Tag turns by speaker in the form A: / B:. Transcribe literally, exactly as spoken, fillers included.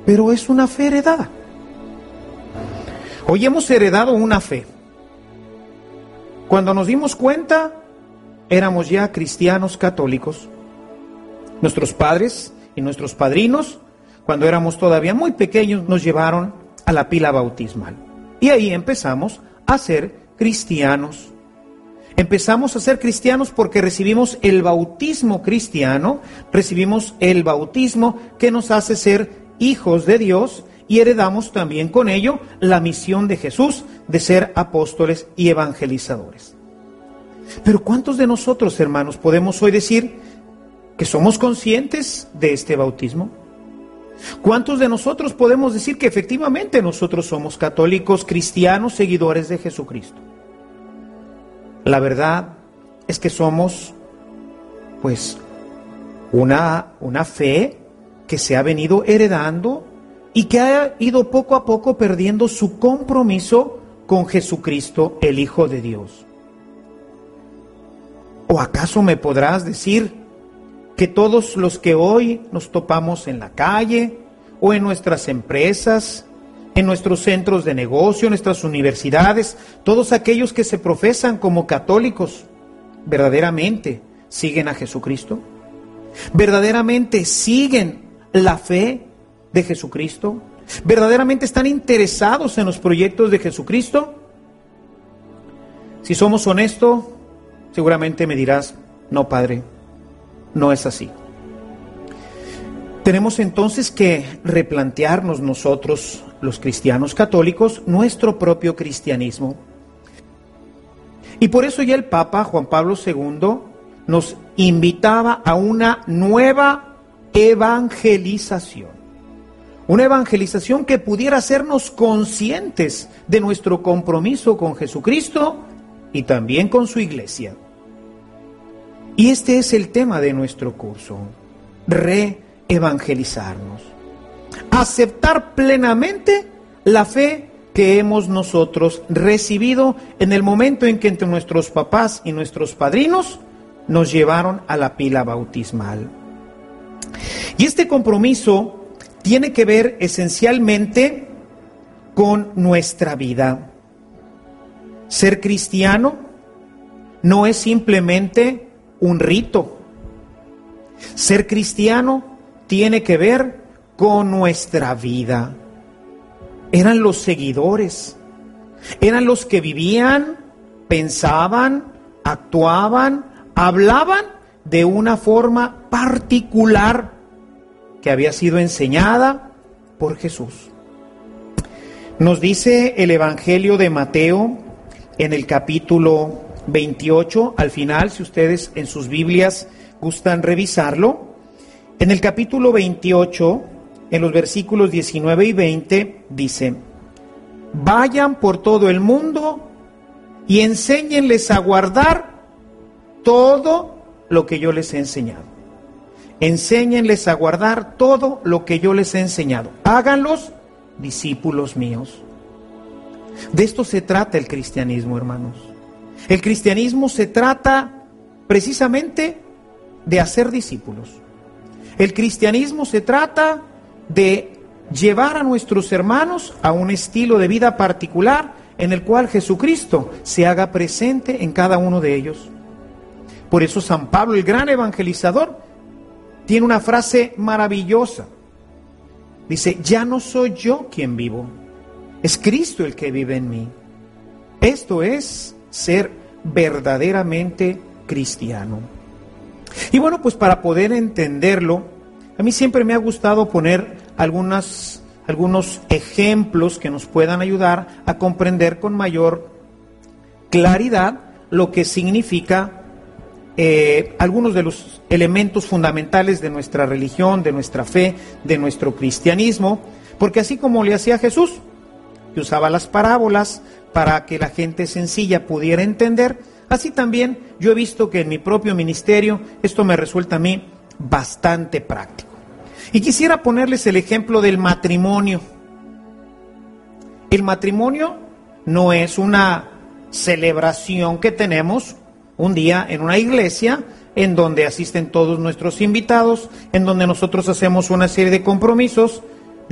A: pero es una fe heredada. Hoy hemos heredado una fe. Cuando nos dimos cuenta, éramos ya cristianos católicos. Nuestros padres y nuestros padrinos, cuando éramos todavía muy pequeños, nos llevaron a la pila bautismal. Y ahí empezamos a ser cristianos. Empezamos a ser cristianos porque recibimos el bautismo cristiano, recibimos el bautismo que nos hace ser hijos de Dios y heredamos también con ello la misión de Jesús de ser apóstoles y evangelizadores. Pero ¿cuántos de nosotros, hermanos, podemos hoy decir que somos conscientes de este bautismo? ¿Cuántos de nosotros podemos decir que efectivamente nosotros somos católicos, cristianos, seguidores de Jesucristo? La verdad es que somos, pues, una, una fe que se ha venido heredando y que ha ido poco a poco perdiendo su compromiso con Jesucristo, el Hijo de Dios. ¿O acaso me podrás decir que todos los que hoy nos topamos en la calle o en nuestras empresas, en nuestros centros de negocio, en nuestras universidades, todos aquellos que se profesan como católicos, verdaderamente siguen a Jesucristo? ¿Verdaderamente siguen la fe de Jesucristo? ¿Verdaderamente están interesados en los proyectos de Jesucristo? Si somos honestos, seguramente me dirás, no, Padre, no es así. Tenemos entonces que replantearnos nosotros, los cristianos católicos, nuestro propio cristianismo. Y por eso ya el Papa Juan Pablo segundo nos invitaba a una nueva evangelización. Una evangelización que pudiera hacernos conscientes de nuestro compromiso con Jesucristo y también con su iglesia. Y este es el tema de nuestro curso, reevangelizarnos. Aceptar plenamente la fe que hemos nosotros recibido en el momento en que entre nuestros papás y nuestros padrinos nos llevaron a la pila bautismal. Y este compromiso tiene que ver esencialmente con nuestra vida. Ser cristiano no es simplemente un rito. Ser cristiano tiene que ver con nuestra vida. Eran los seguidores, eran los que vivían, pensaban, actuaban, hablaban de una forma particular que había sido enseñada por Jesús. Nos dice el Evangelio de Mateo en el capítulo veintiocho, al final, si ustedes en sus Biblias gustan revisarlo, en el capítulo veintiocho, en los versículos diecinueve y veinte, dice: vayan por todo el mundo y enséñenles a guardar todo lo que yo les he enseñado. Enséñenles a guardar todo lo que yo les he enseñado. Háganlos discípulos míos. De esto se trata el cristianismo, hermanos. El cristianismo se trata precisamente de hacer discípulos. El cristianismo se trata de llevar a nuestros hermanos a un estilo de vida particular en el cual Jesucristo se haga presente en cada uno de ellos. Por eso San Pablo, el gran evangelizador, tiene una frase maravillosa. Dice: ya no soy yo quien vivo, es Cristo el que vive en mí. Esto es ser verdaderamente cristiano. Y bueno, pues para poder entenderlo, a mí siempre me ha gustado poner algunas, algunos ejemplos que nos puedan ayudar a comprender con mayor claridad lo que significa eh, algunos de los elementos fundamentales de nuestra religión, de nuestra fe, de nuestro cristianismo, porque así como le hacía Jesús, que usaba las parábolas para que la gente sencilla pudiera entender, así también yo he visto que en mi propio ministerio esto me resulta a mí bastante práctico. Y quisiera ponerles el ejemplo del matrimonio. El matrimonio no es una celebración que tenemos un día en una iglesia en donde asisten todos nuestros invitados, en donde nosotros hacemos una serie de compromisos